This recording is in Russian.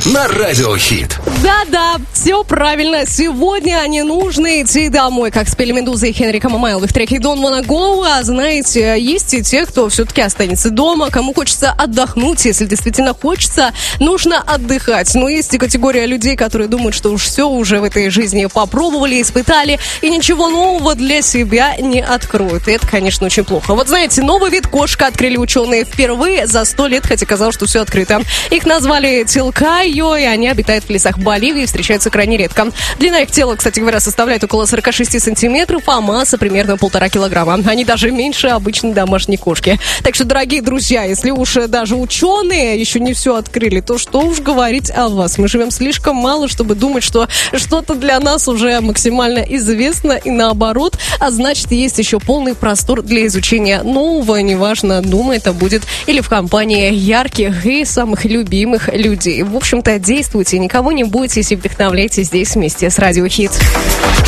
на Радио Хит. Да-да, все правильно. Сегодня не нужно идти домой, как спели Медуза и Хенрика Мамайл в треке Don't Wanna Go. А знаете, есть и те, кто все-таки останется дома, кому хочется отдохнуть. Если действительно хочется, нужно отдыхать. Но есть и категория людей, которые думают, что уж все уже в этой жизни попробовали, испытали и ничего нового для себя не откроют. И это, конечно, очень плохо. Вот знаете, новый вид кошка открыли ученые впервые за 100 лет, хотя казалось, что все открыто. Их назвали телкайо, и они обитают в лесах Боливии, встречаются крайне редко. Длина их тела, кстати говоря, составляет около 46 сантиметров, а масса примерно 1,5 килограмма. Они даже меньше обычной домашней кошки. Так что, дорогие друзья, если уж даже ученые еще не все открыли, то что уж говорить о вас. Мы живем слишком мало, чтобы думать, что что-то для нас уже максимально известно и наоборот, а значит, есть еще полный простор для изучения нового, неважно, дома это будет или в компании ярких и самых любимых людей. В общем-то, действуйте, никого не бойтесь и вдохновляйте здесь вместе с Радио Хит.